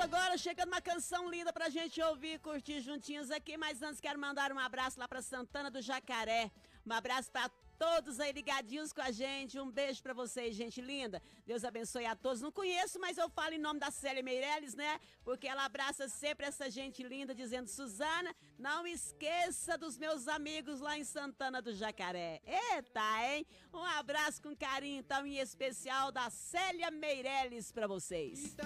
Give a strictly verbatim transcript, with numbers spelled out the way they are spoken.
agora chegando uma canção linda pra gente ouvir e curtir juntinhos aqui, mas antes quero mandar um abraço lá pra Santana do Jacaré. Um abraço pra todos aí ligadinhos com a gente, um beijo pra vocês, gente linda. Deus abençoe a todos. Não conheço, mas eu falo em nome da Célia Meirelles, né? Porque ela abraça sempre essa gente linda, dizendo: Suzana, não esqueça dos meus amigos lá em Santana do Jacaré. Eita, hein? Um abraço com carinho, então, em especial da Célia Meirelles pra vocês.